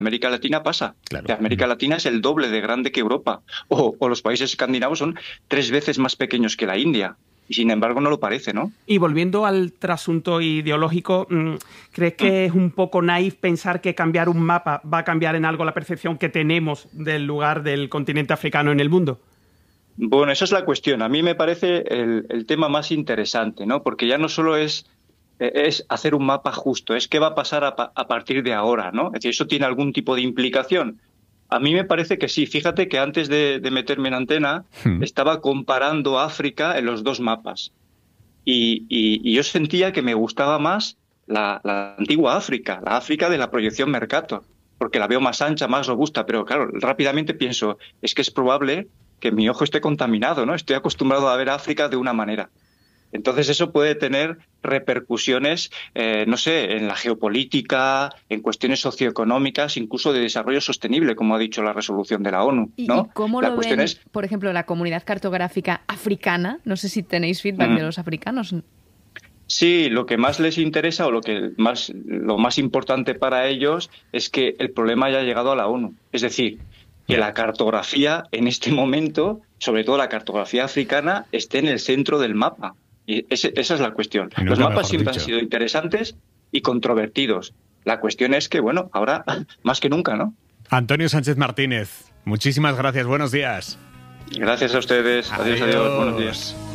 América Latina pasa. Claro. Que América Latina es el doble de grande que Europa. O los países escandinavos son 3 veces más pequeños que la India. Y sin embargo no lo parece, ¿no? Y volviendo al trasunto ideológico, ¿crees que es un poco naif pensar que cambiar un mapa va a cambiar en algo la percepción que tenemos del lugar del continente africano en el mundo? Bueno, esa es la cuestión. A mí me parece el tema más interesante, ¿no? Porque ya no solo es hacer un mapa justo, es qué va a pasar a partir de ahora, ¿no? Es decir, ¿eso tiene algún tipo de implicación? A mí me parece que sí. Fíjate que antes de meterme en antena estaba comparando África en los dos mapas. Y yo sentía que me gustaba más la antigua África, la África de la proyección Mercator, porque la veo más ancha, más robusta. Pero claro, rápidamente pienso, es que es probable que mi ojo esté contaminado, ¿no? Estoy acostumbrado a ver África de una manera. Entonces eso puede tener repercusiones, no sé, en la geopolítica, en cuestiones socioeconómicas, incluso de desarrollo sostenible, como ha dicho la resolución de la ONU, ¿no? ¿Y cómo la lo cuestión ven, es, por ejemplo, la comunidad cartográfica africana? No sé si tenéis feedback de los africanos. Sí, lo que más les interesa o lo más importante para ellos es que el problema haya llegado a la ONU. Es decir, que la cartografía en este momento, sobre todo la cartografía africana, esté en el centro del mapa. Y esa es la cuestión. Los mapas siempre han sido interesantes y controvertidos. La cuestión es que, bueno, ahora más que nunca, ¿no? Antonio Sánchez Martínez, muchísimas gracias. Buenos días. Gracias a ustedes. Adiós, adiós. Buenos días.